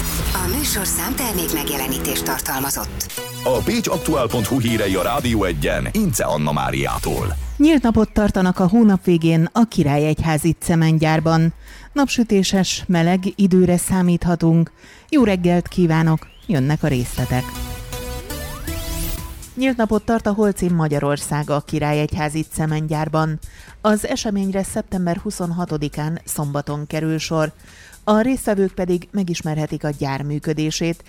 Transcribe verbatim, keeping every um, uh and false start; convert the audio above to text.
A műsorszám termék megjelenítést tartalmazott. A pécsaktuál pont hu hírei a Rádió Egyen Ince Anna Máriától. Nyílt napot tartanak a hónap végén a Királyegyházi cementgyárban. Napsütéses, meleg időre számíthatunk. Jó reggelt kívánok, jönnek a részletek. Nyílt napot tart a Holcim Magyarország a Királyegyházi cementgyárban. Az eseményre szeptember huszonhatodikán szombaton kerül sor. A résztvevők pedig megismerhetik a gyár működését,